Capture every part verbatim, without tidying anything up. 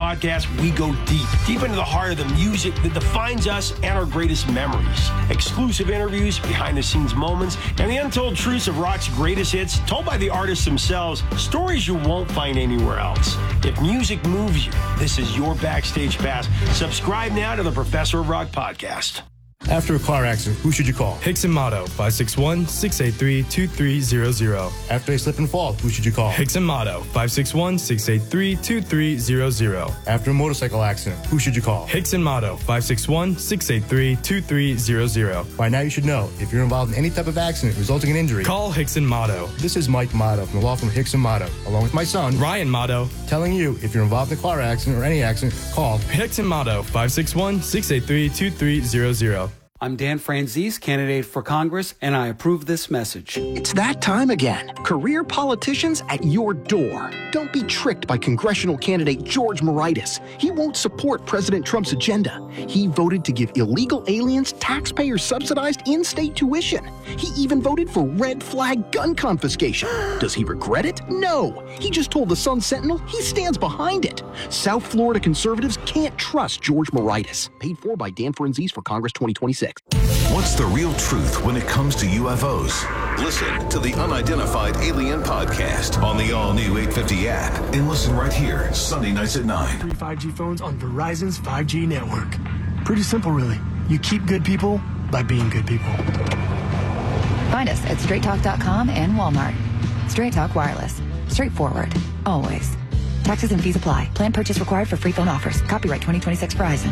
podcast, we go deep, deep into the heart of the music that defines us and our greatest memories. Exclusive interviews, behind-the-scenes moments, and the untold truths of rock's greatest hits told by the artists themselves, stories you won't find anywhere else. If music moves you, this is your Backstage Pass. Subscribe now to the Professor of Rock podcast. After a car accident, who should you call? Hixson Motto, five six one, six eight three, two three zero zero. After a slip and fall, who should you call? Hixson Motto, five six one, six eight three, two three zero zero. After a motorcycle accident, who should you call? Hixson Motto, five six one, six eight three, two three zero zero. By now you should know, if you're involved in any type of accident resulting in injury, call Hixson Motto. This is Mike Motto from the law firm Hixson Motto, along with my son, Ryan Motto, telling you if you're involved in a car accident or any accident, call Hixson Motto, five six one, six eight three, two three zero zero. I'm Dan Franzese, candidate for Congress, and I approve this message. It's that time again. Career politicians at your door. Don't be tricked by congressional candidate George Moraitis. He won't support President Trump's agenda. He voted to give illegal aliens taxpayer-subsidized in-state tuition. He even voted for red flag gun confiscation. Does he regret it? No. He just told the Sun Sentinel he stands behind it. South Florida conservatives can't trust George Moraitis. Paid for by Dan Franzese for Congress twenty twenty-six. What's the real truth when it comes to U F Os? Listen to the Unidentified Alien Podcast on the all-new eight fifty app and listen right here, Sunday nights at nine. Free five G phones on Verizon's five G network. Pretty simple, really. You keep good people by being good people. Find us at straight talk dot com and Walmart. Straight Talk Wireless. Straightforward. Always. Taxes and fees apply. Plan purchase required for free phone offers. Copyright twenty twenty-six Verizon.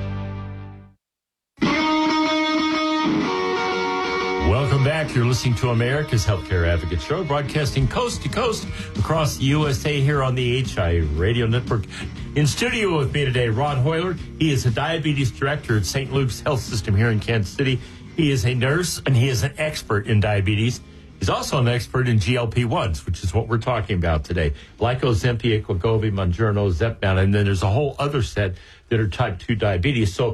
Welcome back. You're listening to America's Healthcare Advocate Show, broadcasting coast to coast across the U S A here on the H I Radio Network. In studio with me today, Ron Hoyler. He is a diabetes director at Saint Luke's Health System here in Kansas City. He is a nurse, and he is an expert in diabetes. He's also an expert in G L P ones, which is what we're talking about today. Like Ozempic, Wegovy, Mounjaro, Zepbound, and then there's a whole other set that are type two diabetes. So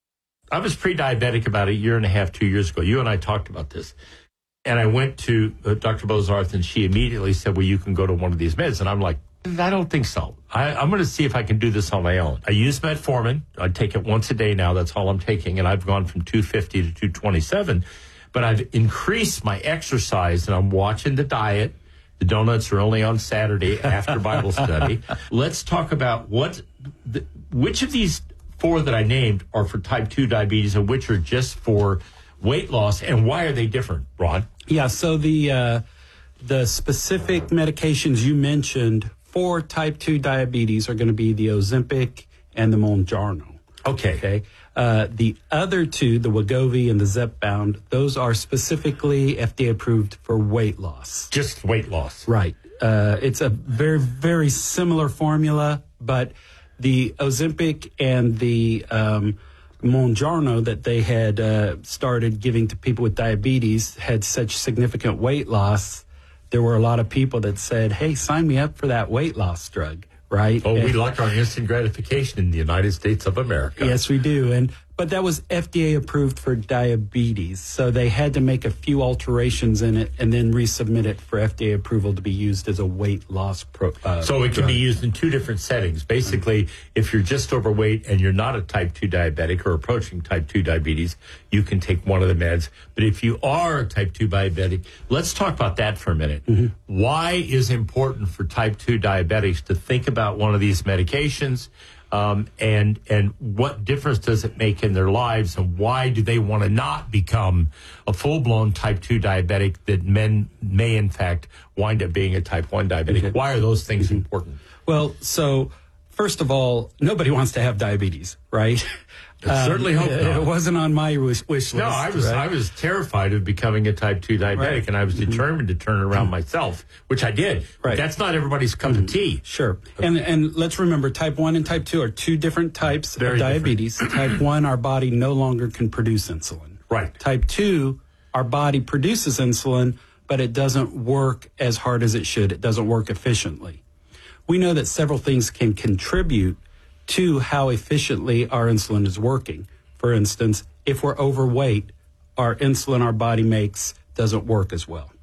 I was pre-diabetic about a year and a half, two years ago. You and I talked about this. And I went to uh, Doctor Bozarth, and she immediately said, well, you can go to one of these meds. And I'm like, I don't think so. I, I'm going to see if I can do this on my own. I use metformin. I take it once a day now. That's all I'm taking. And I've gone from two fifty to two twenty-seven. But I've increased my exercise, and I'm watching the diet. The donuts are only on Saturday after Bible study. Let's talk about what, the, which of these four that I named are for type two diabetes and which are just for weight loss, and why are they different, Ron? Yeah, so the uh, the specific medications you mentioned for type two diabetes are going to be the Ozempic and the Mounjaro. Okay. Okay. Uh, the other two, the Wegovy and the Zepbound, those are specifically F D A approved for weight loss. Just weight loss. Right. Uh, it's a very, very similar formula, but the Ozempic and the um, Mounjaro that they had uh, started giving to people with diabetes had such significant weight loss. There were a lot of people that said, hey, sign me up for that weight loss drug, right? Oh, and, we like our instant gratification in the United States of America. Yes, we do. And but that was F D A approved for diabetes. So they had to make a few alterations in it and then resubmit it for F D A approval to be used as a weight loss pro, uh, So it can drug. be used in two different settings. Basically, if you're just overweight and you're not a type two diabetic or approaching type two diabetes, you can take one of the meds. But if you are a type two diabetic, let's talk about that for a minute. Mm-hmm. Why is it important for type two diabetics to think about one of these medications? Um, and and what difference does it make in their lives, and why do they want to not become a full-blown type two diabetic that men may, in fact, wind up being a type one diabetic? Mm-hmm. Why are those things mm-hmm. important? Well, so first of all, nobody wants to have diabetes, right? I certainly um, hope not. It wasn't on my wish, wish list. No, I was right? I was terrified of becoming a type two diabetic, right. and I was determined mm-hmm. to turn it around mm-hmm. myself, which I did. Right. That's not everybody's cup mm-hmm. of tea. Sure. And and let's remember, type one and type two are two different types Very of diabetes. Type one, our body no longer can produce insulin. Right. Type two, our body produces insulin, but it doesn't work as hard as it should. It doesn't work efficiently. We know that several things can contribute to how efficiently our insulin is working. For instance, if we're overweight, our insulin our body makes doesn't work as well.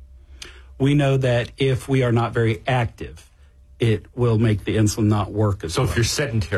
We know that if we are not very active, it will make the insulin not work as so well. So if you're sedentary,